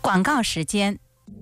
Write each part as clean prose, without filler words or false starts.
广告时间。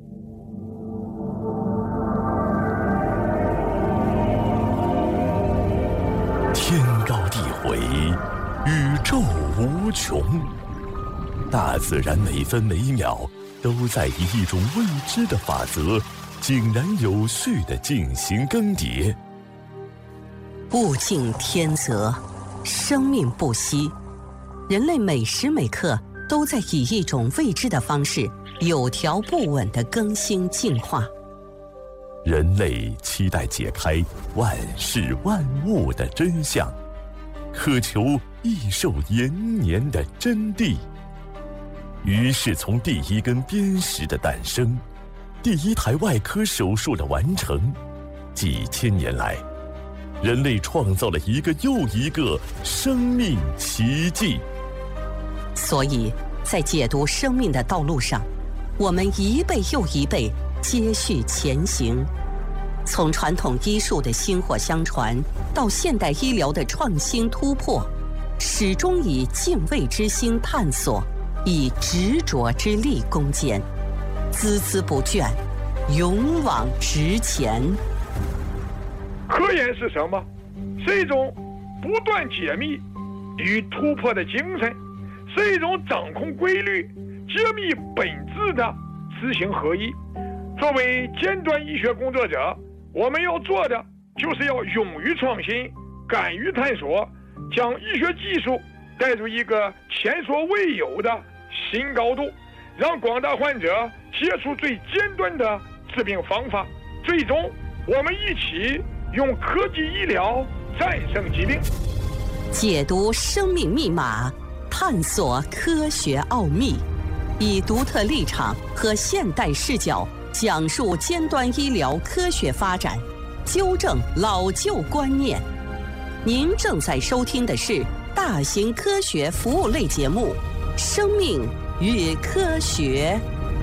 天高地回，宇宙无穷，大自然每分每秒都在以一种未知的法则，井然有序地进行更迭。 物竞天择，生命不息，人类每时每刻都在以一种未知的方式，有条不紊地更新进化。 人类期待解开万事万物的真相，渴求益寿延年的真谛。于是从第一根砭石的诞生，第一台外科手术的完成，几千年来，人类创造了一个又一个生命奇迹。 所以在解读生命的道路上，我们一辈又一辈接续前行，从传统医术的薪火相传到现代医疗的创新突破，始终以敬畏之心探索，以执着之力攻坚，孜孜不倦，勇往直前。 科研是什么？是一种不断解密与突破的精神，是一种掌控规律、揭秘本质的知行合一。作为尖端医学工作者，我们要做的就是要勇于创新，敢于探索，将医学技术带入一个前所未有的新高度，让广大患者接触最尖端的治病方法。最终，我们一起用科技医疗战胜疾病， 解读生命密码，探索科学奥秘，以独特立场和现代视角讲述尖端医疗科学发展，纠正老旧观念。您正在收听的是大型科学服务类节目《生命与科学》。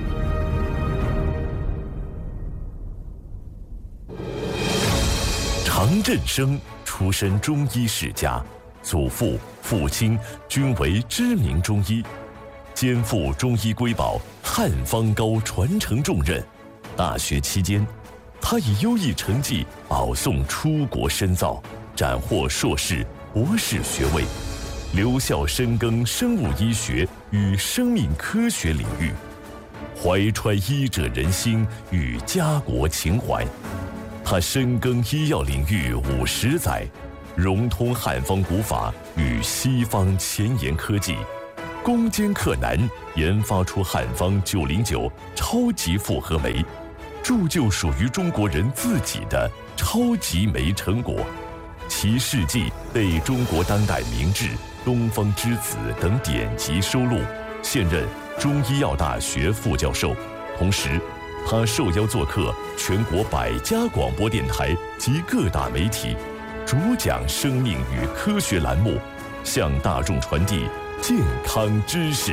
常振生出身中医世家，祖父、父亲均为知名中医，肩负中医瑰宝汉方膏传承重任。大学期间，他以优异成绩保送出国深造，斩获硕士、博士学位，留校深耕生物医学与生命科学领域，怀揣医者仁心与家国情怀。他深耕医药领域50载，融通汉方古法与西方前沿科技，攻坚克难，研发出汉方909超级复合酶，铸就属于中国人自己的超级酶成果。其事迹被中国当代名制、东方之子等典籍收录，现任中医药大学副教授。同时，他受邀做客全国100家广播电台及各大媒体，主讲生命与科学栏目，向大众传递健康知识。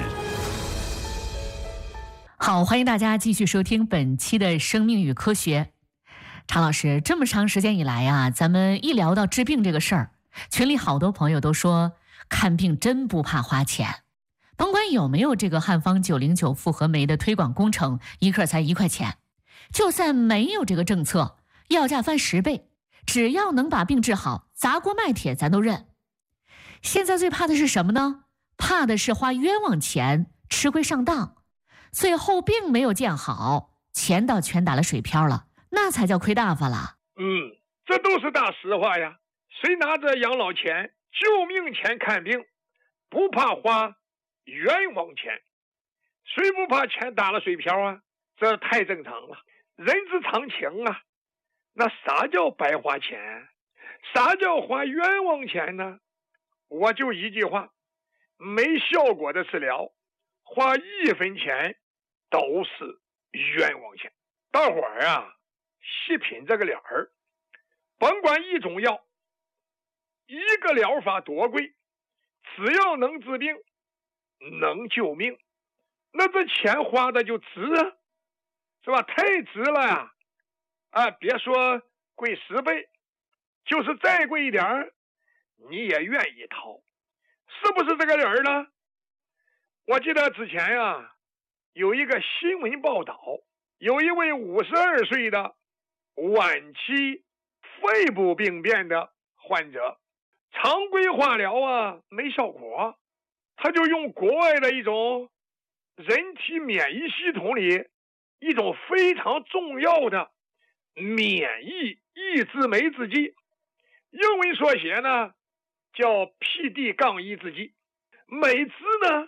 好，欢迎大家继续收听本期的生命与科学。常老师，这么长时间以来啊，咱们一聊到治病这个事儿，群里好多朋友都说看病真不怕花钱，甭管有没有这个汉方909复合酶的推广工程，一克才1块钱，就算没有这个政策，药价翻10倍，只要能把病治好，砸锅卖铁咱都认。现在最怕的是什么呢？怕的是花冤枉钱，吃亏上当，最后病没有见好，钱倒全打了水漂了，那才叫亏大发了。 这都是大实话呀。谁拿着养老钱、救命钱看病，不怕花冤枉钱？谁不怕钱打了水漂啊？这太正常了，人之常情啊。那啥叫白花钱？啥叫花冤枉钱呢？我就一句话，没效果的治疗，花1分钱都是冤枉钱。大伙儿啊，细品这个理儿，甭管一种药，一个疗法多贵，只要能治病，能救命，那这钱花的就值啊，是吧？太值了呀！别说贵10倍，就是再贵一点儿，你也愿意掏，是不是这个理儿呢？我记得之前呀， 有一个新闻报道，有一位52岁的晚期肺部病变的患者，常规化疗啊没效果，他就用国外的一种人体免疫系统里一种非常重要的免疫抑制酶制剂，英文缩写呢叫 PD-抑制剂，每支呢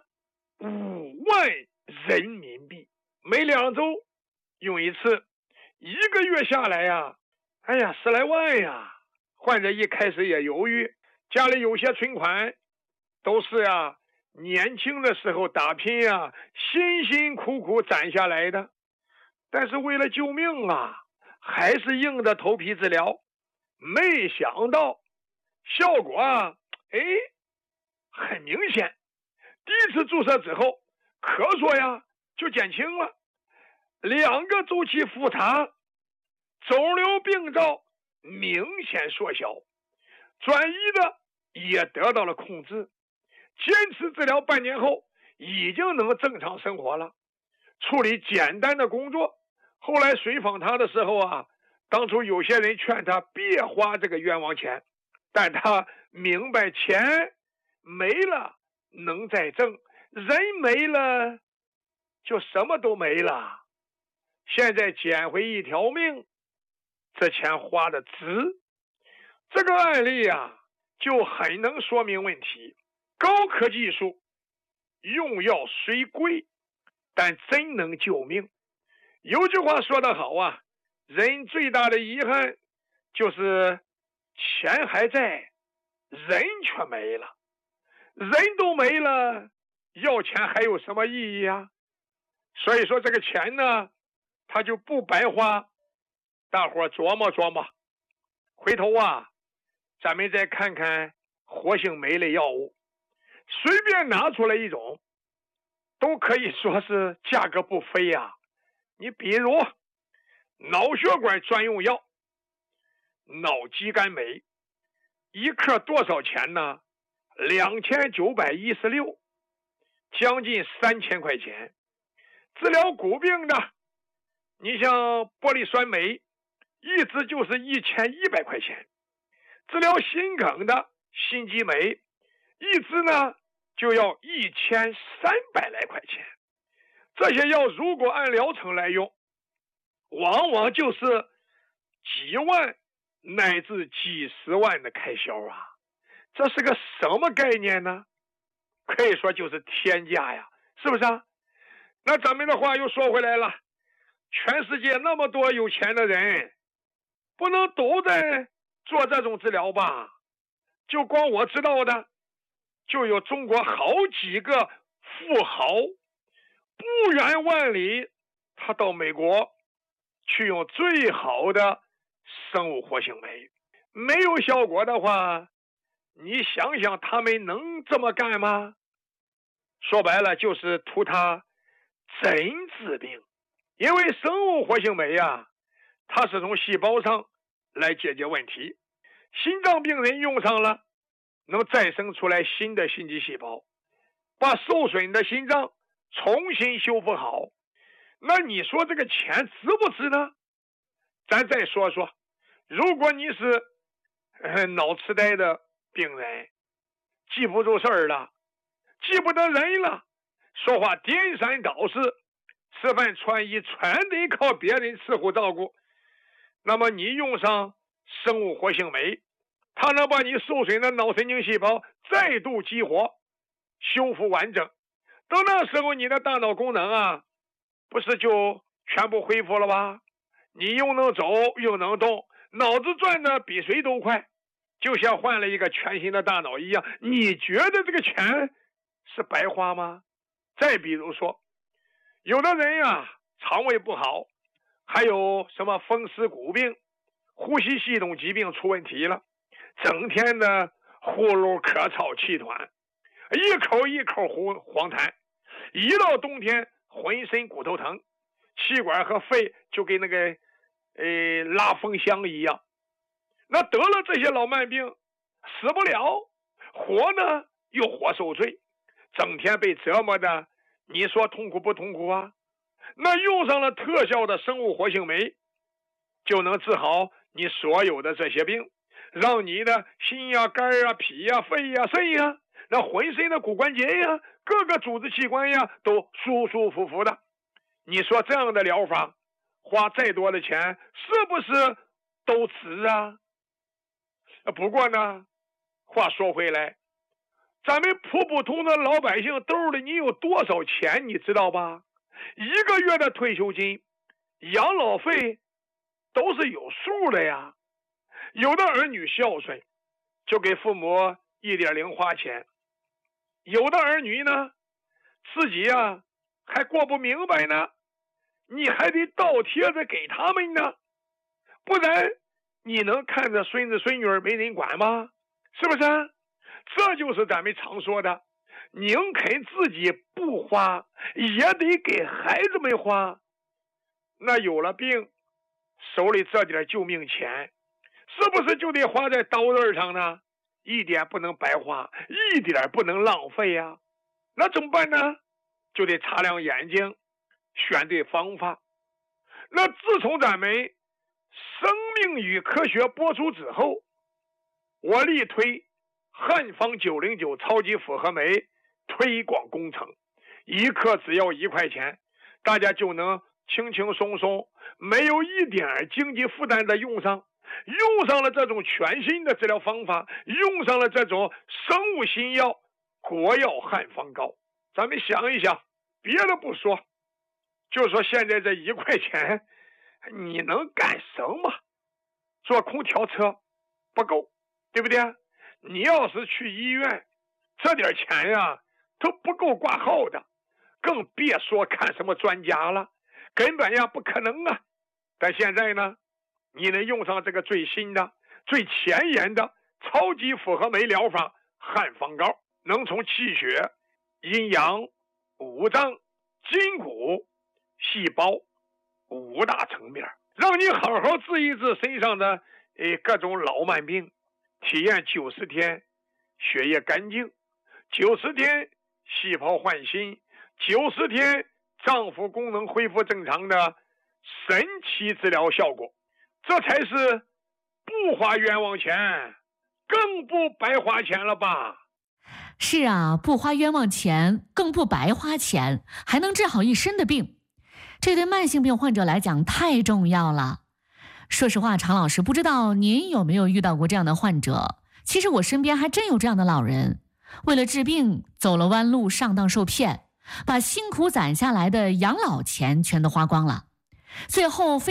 5万人民币，每2周用一次，1个月下来呀，哎呀10来万呀！患者一开始也犹豫，家里有些存款都是呀年轻的时候打拼呀，辛辛苦苦攒下来的，但是为了救命啊，还是硬着头皮治疗，没想到效果啊，很明显。第一次注射之后，咳嗽呀就减轻了，2个周期复查，肿瘤病灶明显缩小，转移的也得到了控制。坚持治疗半年后，已经能正常生活了，处理简单的工作。后来随访他的时候啊，当初有些人劝他别花这个冤枉钱，但他明白钱没了能再挣，人没了就什么都没了。现在捡回一条命，这钱花的值。这个案例啊，就很能说明问题。高科技术用药虽贵，但真能救命。有句话说得好啊，人最大的遗憾就是钱还在，人却没了。人都没了，要钱还有什么意义啊？所以说这个钱呢，他就不白花。大伙琢磨琢磨，回头啊，咱们再看看活性酶类药物，随便拿出来一种，都可以说是价格不菲呀。你比如脑血管专用药脑肌酐酶，1克多少钱呢？2916，将近3000块钱。治疗骨病的，你像玻璃酸酶，一支就是1100块钱。治疗心梗的心肌酶，一支呢就要1300来块钱。这些药如果按疗程来用，往往就是几万乃至几十万的开销啊！这是个什么概念呢？可以说就是天价呀，是不是啊？那咱们的话又说回来了，全世界那么多有钱的人，不能都在做这种治疗吧？就光我知道的，就有中国好几个富豪，不远万里，他到美国去用最好的生物活性酶，没有效果的话，你想想他们能这么干吗？说白了就是图他真治病。因为生物活性酶啊，它是从细胞上来解决问题。心脏病人用上了，能再生出来新的心肌细胞，把受损的心脏重新修复好。那你说这个钱值不值呢？咱再说说，如果你是脑痴呆的病人，记不住事儿了，记不得人了，说话颠三倒四，吃饭穿衣全得靠别人伺候照顾，那么你用上生物活性酶，它能把你受损的脑神经细胞再度激活，修复完整。等那时候你的大脑功能啊，不是就全部恢复了吧？你又能走又能动，脑子转的比谁都快，就像换了一个全新的大脑一样。你觉得这个钱是白花吗？再比如说，有的人呀，肠胃不好，还有什么风湿骨病、呼吸系统疾病出问题了，整天的呼噜咳嗽气喘，一口一口黄痰，一到冬天浑身骨头疼，气管和肺就跟那个拉风箱一样。那得了这些老慢病，死不了，活呢又活受罪，整天被折磨的你说痛苦不痛苦啊？那用上了特效的生物活性酶，就能治好你所有的这些病，让你的心呀、肝呀、脾呀、肺呀、肾呀，那浑身的骨关节呀、各个组织器官呀都舒舒服服的。你说这样的疗法花再多的钱是不是都值啊？不过呢，话说回来，咱们普普通的老百姓兜里你有多少钱你知道吧？一个月的退休金、养老费都是有数的呀。有的儿女孝顺，就给父母一点零花钱；有的儿女呢，自己呀还过不明白呢，你还得倒贴着给他们呢，不然你能看着孙子孙女没人管吗？是不是？这就是咱们常说的，宁肯自己不花，也得给孩子们花。那有了病，手里这点救命钱，是不是就得花在刀刃上呢？一点不能白花，一点不能浪费呀。那怎么办呢？就得擦亮眼睛，选对方法。那自从咱们生命与科学播出之后，我力推汉方909超级复合酶推广工程，一克只要1块钱，大家就能轻轻松松，没有一点经济负担的用上了这种全新的治疗方法，用上了这种生物新药国药汉方膏。咱们想一想，别的不说，就说现在这1块钱你能干什么？坐空调车不够，对不对？你要是去医院，这点钱呀都不够挂号的，更别说看什么专家了，根本呀不可能啊。但现在呢，你能用上这个最新的、最前沿的超级复合酶疗法汉方膏，能从气血、阴阳、五脏、筋骨、细胞5大层面，让你好好治一治身上的各种老慢病，体验90天血液干净，90天细胞焕新，90天脏腑功能恢复正常的神奇治疗效果。这才是不花冤枉钱，更不白花钱了吧？ 是啊，不花冤枉钱，更不白花钱，还能治好一身的病，这对慢性病患者来讲太重要了。说实话，常老师，不知道您有没有遇到过这样的患者？其实我身边还真有这样的老人，为了治病走了弯路，上当受骗，把辛苦攒下来的养老钱全都花光了，最后非